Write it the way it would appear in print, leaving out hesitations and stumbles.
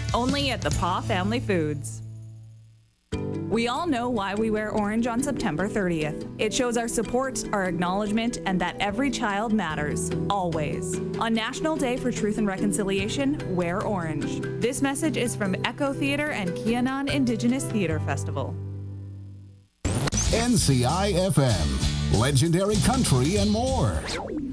only at the Paw Family Foods. We all know why we wear orange on September 30th. It shows our support, our acknowledgement, and that every child matters, always. On National Day for Truth and Reconciliation, wear orange. This message is from Echo Theatre and Kianan Indigenous Theatre Festival. NCI FM, legendary country and more.